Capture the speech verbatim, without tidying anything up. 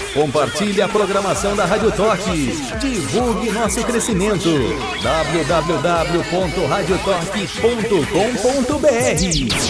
Compartilhe a programação da Rádio Toque. Divulgue nosso crescimento. w w w ponto radio toque ponto com ponto b r